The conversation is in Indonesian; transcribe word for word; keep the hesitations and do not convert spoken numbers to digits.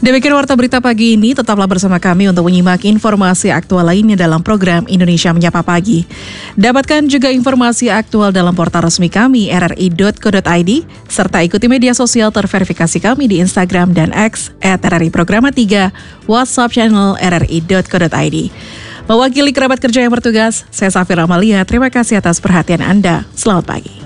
Demikian Warta Berita pagi ini, tetaplah bersama kami untuk menyimak informasi aktual lainnya dalam program Indonesia Menyapa Pagi. Dapatkan juga informasi aktual dalam portal resmi kami r r i dot co dot i d, serta ikuti media sosial terverifikasi kami di Instagram dan X at r r i programa tiga, WhatsApp channel r r i dot co dot i d. Mewakili kerabat kerja yang bertugas, saya Safira Amalia, terima kasih atas perhatian Anda. Selamat pagi.